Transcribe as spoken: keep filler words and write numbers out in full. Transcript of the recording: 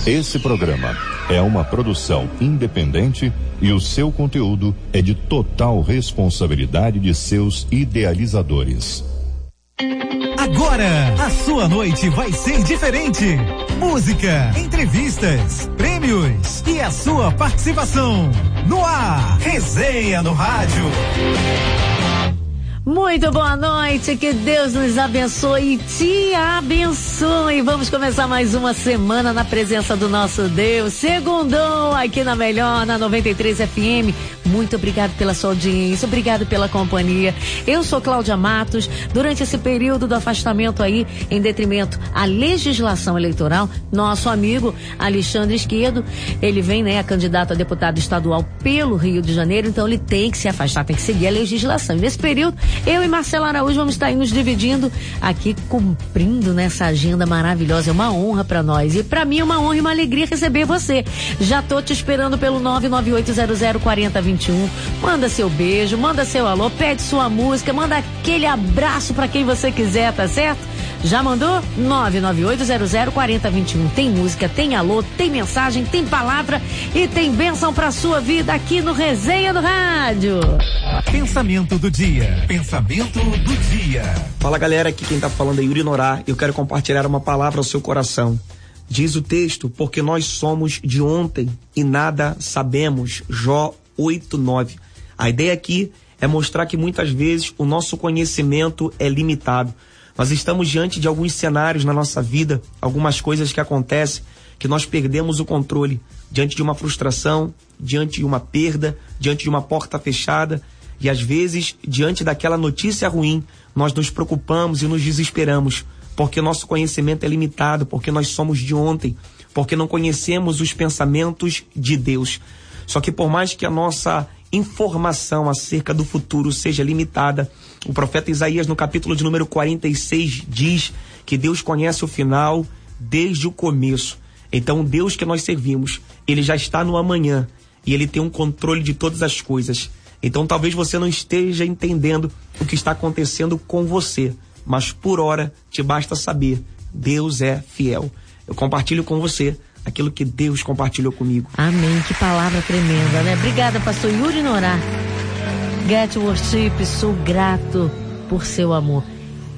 Esse programa é uma produção independente e o seu conteúdo é de total responsabilidade de seus idealizadores. Agora, a sua noite vai ser diferente. Música, entrevistas, prêmios e a sua participação. No ar, Resenha no Rádio. Muito boa noite, que Deus nos abençoe e te abençoe. Vamos começar mais uma semana na presença do nosso Deus. Segundou aqui na Melhor, na noventa e três F M. Muito obrigado pela sua audiência, obrigado pela companhia. Eu sou Cláudia Matos. Durante esse período do afastamento aí, em detrimento à legislação eleitoral, nosso amigo Alexandre Esquerdo, ele vem, né, candidato a deputado estadual pelo Rio de Janeiro, então ele tem que se afastar, tem que seguir a legislação. E nesse período, eu e Marcelo Araújo vamos estar aí nos dividindo aqui, cumprindo nessa agenda maravilhosa. É uma honra para nós e para mim é uma honra e uma alegria receber você. Já tô te esperando pelo nove nove oito zero zero quatro zero dois um. Manda seu beijo, manda seu alô, pede sua música, manda aquele abraço para quem você quiser, tá certo? Já mandou? nove nove oito zero zero quatro zero dois um. Tem música, tem alô, tem mensagem, tem palavra e tem bênção pra sua vida aqui no Resenha do Rádio. Pensamento do dia. Pensamento do dia. Fala, galera, aqui quem tá falando é Yuri Norá. Eu quero compartilhar uma palavra ao seu coração. Diz o texto: porque nós somos de ontem e nada sabemos. Jó oito, nove. A ideia aqui é mostrar que muitas vezes o nosso conhecimento é limitado. Nós estamos diante de alguns cenários na nossa vida, algumas coisas que acontecem, que nós perdemos o controle, diante de uma frustração, diante de uma perda, diante de uma porta fechada, e às vezes, diante daquela notícia ruim, nós nos preocupamos e nos desesperamos, porque nosso conhecimento é limitado, porque nós somos de ontem, porque não conhecemos os pensamentos de Deus. Só que por mais que a nossa informação acerca do futuro seja limitada, o profeta Isaías, no capítulo de número quarenta e seis, diz que Deus conhece o final desde o começo. Então, o Deus que nós servimos, ele já está no amanhã e ele tem um controle de todas as coisas. Então, talvez você não esteja entendendo o que está acontecendo com você, mas por hora te basta saber: Deus é fiel. Eu compartilho com você aquilo que Deus compartilhou comigo. Amém, que palavra tremenda, né? Obrigada, pastor Yuri Norá. Get Worship, sou grato por seu amor.